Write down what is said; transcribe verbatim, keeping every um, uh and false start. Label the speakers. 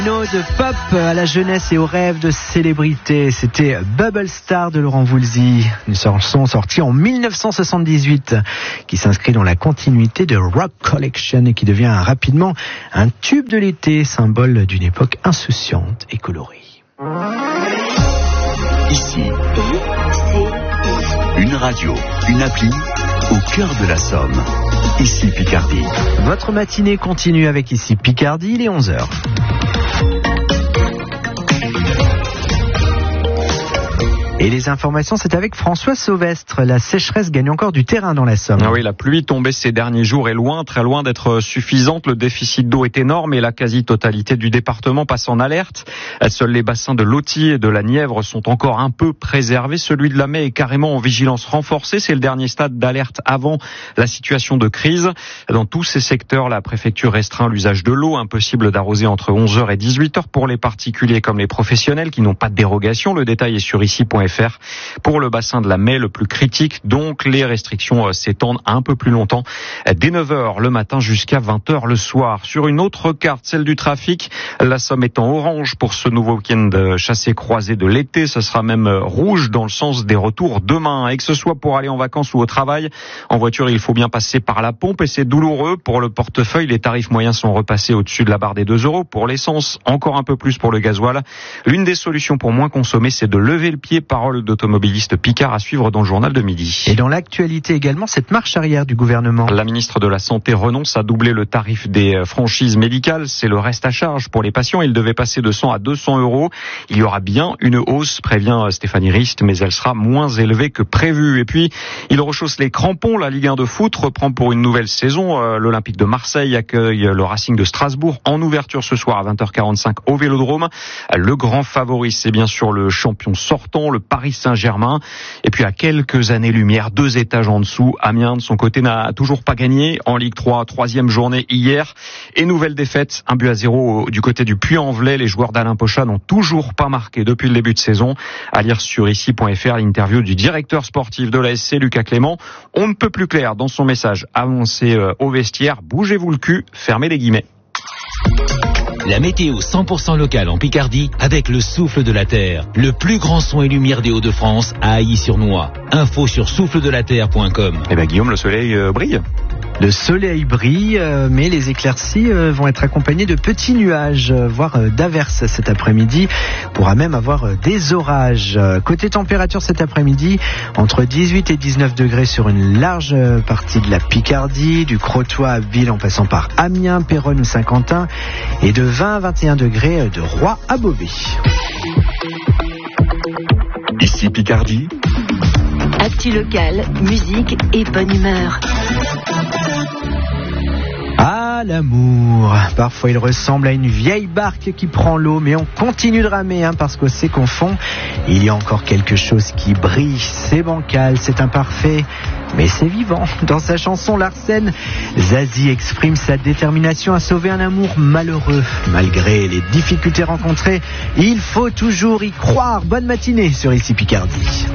Speaker 1: De pop à la jeunesse et aux rêves de célébrité, c'était Bubble Star de Laurent Voulzy, une chanson sortie en dix-neuf cent soixante-dix-huit qui s'inscrit dans la continuité de Rock Collection et qui devient rapidement un tube de l'été, symbole d'une époque insouciante et colorée.
Speaker 2: Ici, une radio, une appli au cœur de la Somme. Ici Picardie.
Speaker 1: Votre matinée continue avec Ici Picardie, il est onze heures. Et les informations, c'est avec François Sauvestre. La sécheresse gagne encore du terrain dans la Somme.
Speaker 3: Ah oui, la pluie tombée ces derniers jours est loin, très loin d'être suffisante. Le déficit d'eau est énorme et la quasi-totalité du département passe en alerte. Seuls les bassins de l'Authie et de la Nièvre sont encore un peu préservés. Celui de la Mai est carrément en vigilance renforcée. C'est le dernier stade d'alerte avant la situation de crise. Dans tous ces secteurs, la préfecture restreint l'usage de l'eau. Impossible d'arroser entre onze heures et dix-huit heures pour les particuliers comme les professionnels qui n'ont pas de dérogation. Le détail est sur ici point f r. Pour le bassin de la Mai, le plus critique, donc les restrictions s'étendent un peu plus longtemps, dès neuf heures le matin jusqu'à vingt heures le soir. Sur une autre carte, celle du trafic, la Somme est en orange pour ce nouveau week-end chassé-croisé de l'été. Ce sera même rouge dans le sens des retours demain. Et que ce soit pour aller en vacances ou au travail, en voiture, il faut bien passer par la pompe et c'est douloureux. Pour le portefeuille, les tarifs moyens sont repassés au-dessus de la barre des deux euros. Pour l'essence, encore un peu plus pour le gasoil. L'une des solutions pour moins consommer, c'est de lever le pied. Parole d'automobiliste Picard à suivre dans le journal de midi.
Speaker 1: Et dans l'actualité également, cette marche arrière du gouvernement.
Speaker 3: La ministre de la Santé renonce à doubler le tarif des franchises médicales. C'est le reste à charge pour les patients. Il devait passer de cent à deux cents euros. Il y aura bien une hausse, prévient Stéphanie Rist, mais elle sera moins élevée que prévu. Et puis, il rechausse les crampons. La Ligue un de foot reprend pour une nouvelle saison. L'Olympique de Marseille accueille le Racing de Strasbourg en ouverture ce soir à vingt heures quarante-cinq au Vélodrome. Le grand favori, c'est bien sûr le champion sortant, le Paris Saint-Germain. Et puis à quelques années-lumière, deux étages en dessous, Amiens de son côté n'a toujours pas gagné en Ligue trois, troisième journée hier. Et nouvelle défaite, un but à zéro du côté du Puy-en-Velay. Les joueurs d'Alain Pochat n'ont toujours pas marqué depuis le début de saison. À lire sur ici point f r l'interview du directeur sportif de l'A S C, Lucas Clément. On ne peut plus clair dans son message avancé au vestiaire. Bougez-vous le cul, fermez les guillemets.
Speaker 4: La météo cent pour cent locale en Picardie avec le souffle de la terre. Le plus grand son et lumière des Hauts-de-France à Ailly-sur-Noix. Info sur souffle de la terre point com.
Speaker 3: Eh bien Guillaume, le soleil euh, brille.
Speaker 1: Le soleil brille, euh, mais les éclaircies euh, vont être accompagnées de petits nuages, euh, voire euh, d'averses cet après-midi. On pourra même avoir euh, des orages. Côté température cet après-midi, entre dix-huit et dix-neuf degrés sur une large euh, partie de la Picardie, du Crotoy à Ville en passant par Amiens, Péronne ou Saint-Quentin, et de vingt à vingt et un degrés de Roy à Beauvais.
Speaker 2: Ici Picardie.
Speaker 5: Actu locale, musique et bonne humeur.
Speaker 1: Ah, l'amour. Parfois, il ressemble à une vieille barque qui prend l'eau, mais on continue de ramer, hein, parce qu'on sait qu'au fond, il y a encore quelque chose qui brille. C'est bancal, c'est imparfait, mais c'est vivant. Dans sa chanson Larsen, Zazie exprime sa détermination à sauver un amour malheureux. Malgré les difficultés rencontrées, il faut toujours y croire. Bonne matinée sur Ici Picardie.